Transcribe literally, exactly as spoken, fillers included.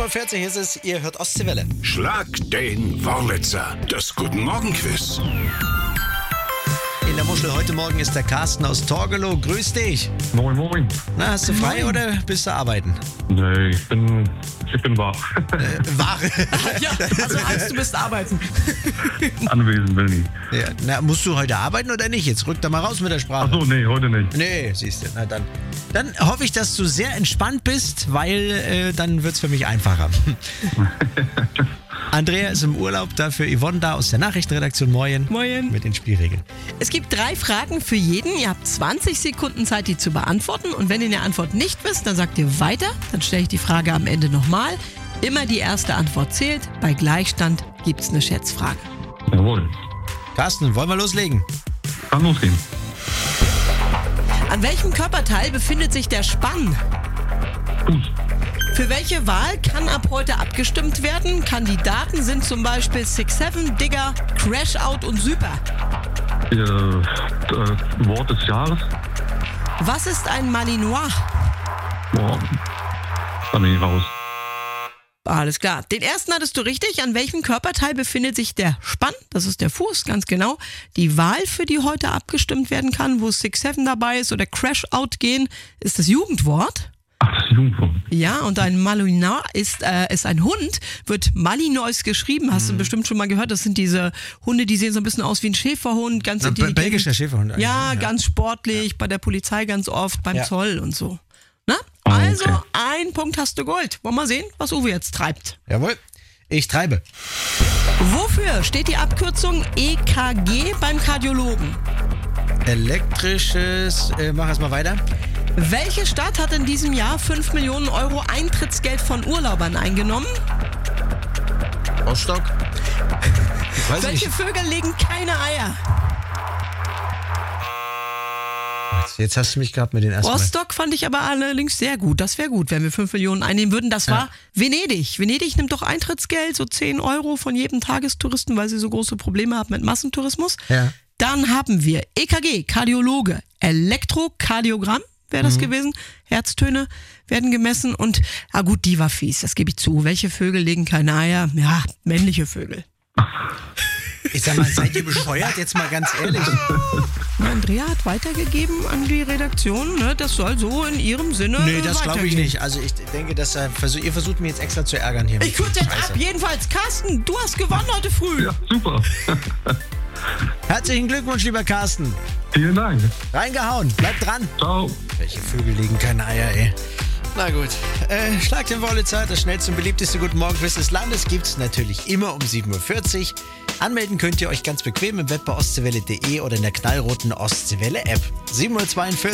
Uhr vierzig ist es, ihr hört Ostseewelle. Schlag den Wurlitzer, das Guten Morgen Quiz. In der Muschel heute Morgen ist der Carsten aus Torgelow. Grüß dich. Moin, moin. Na, hast du frei oder bist du arbeiten? Nee, ich bin, ich bin wach. Äh, wach. Ja, also heißt, du bist arbeiten. Anwesend bin ich. Ja, na, musst du heute arbeiten oder nicht? Jetzt rück da mal raus mit der Sprache. Ach so, nee, heute nicht. Nee, siehst du. Na dann. Dann hoffe ich, dass du sehr entspannt bist, weil äh, dann wird es für mich einfacher. Andrea ist im Urlaub, dafür Yvonne da aus der Nachrichtenredaktion. Moin. Moin. Mit den Spielregeln. Es gibt drei Fragen für jeden. Ihr habt zwanzig Sekunden Zeit, die zu beantworten. Und wenn ihr eine Antwort nicht wisst, dann sagt ihr weiter. Dann stelle ich die Frage am Ende nochmal. Immer die erste Antwort zählt. Bei Gleichstand gibt es eine Schätzfrage. Jawohl. Carsten, wollen wir loslegen? Kann losgehen. An welchem Körperteil befindet sich der Spann? Fuß. Für welche Wahl kann ab heute abgestimmt werden? Kandidaten sind zum Beispiel Six Seven, Digger, Crash Out und Super. Äh, äh, Wort des Jahres. Was ist ein Malinois? Boah. Da bin ich raus. Alles klar. Den ersten hattest du richtig. An welchem Körperteil befindet sich der Spann? Das ist der Fuß, ganz genau. Die Wahl, für die heute abgestimmt werden kann, wo Six Seven dabei ist oder Crash Out gehen, ist das Jugendwort. Ach, das ist Jugendwort. Ja, und ein Malinois ist, äh, ist ein Hund, wird Malinois geschrieben, hast du bestimmt schon mal gehört. Das sind diese Hunde, die sehen so ein bisschen aus wie ein Schäferhund, ganz Na, intelligent. belgischer Schäferhund eigentlich. Ja, ganz sportlich, bei der Polizei ganz oft, beim Ja. Zoll und so. Na? Ah, okay. Also, ein Punkt hast du geholt. Wollen wir mal sehen, was Uwe jetzt treibt. Jawohl. Ich treibe. Wofür steht die Abkürzung E K G beim Kardiologen? Elektrisches, äh, mach erst mal weiter. Welche Stadt hat in diesem Jahr fünf Millionen Euro Eintrittsgeld von Urlaubern eingenommen? Rostock. Ich weiß Welche nicht. Vögel legen keine Eier? Jetzt hast du mich gehabt mit den ersten. Rostock fand ich aber allerdings sehr gut. Das wäre gut, wenn wir fünf Millionen einnehmen würden. Das war Ja. Venedig. Venedig nimmt doch Eintrittsgeld, so zehn Euro von jedem Tagestouristen, weil sie so große Probleme haben mit Massentourismus. Ja. Dann haben wir E K G, Kardiologe, Elektrokardiogramm wäre das gewesen. Herztöne werden gemessen und, ah gut, die war fies, das gebe ich zu. Welche Vögel legen keine Eier? Ja, männliche Vögel. Ich sag mal, seid ihr bescheuert? Jetzt mal ganz ehrlich. Andrea hat weitergegeben an die Redaktion, ne? Das soll so in ihrem Sinne Nee, das glaube ich weitergehen. nicht. Also ich denke, dass er versuch, ihr versucht mich jetzt extra zu ärgern hier. Ich kürze jetzt ab. Jedenfalls, Carsten, du hast gewonnen heute früh. Ja, super. Herzlichen Glückwunsch, lieber Carsten. Vielen Dank. Reingehauen. Bleib dran. Ciao. Welche Vögel legen keine Eier, ey. Na gut. Äh, Schlag den Wurlitzer, das schnellste und beliebteste Guten Morgen Quiz des Landes gibt's natürlich immer um sieben Uhr vierzig. Anmelden könnt ihr euch ganz bequem im Web bei ostseewelle punkt de oder in der knallroten Ostseewelle App. sieben Uhr zweiundvierzig.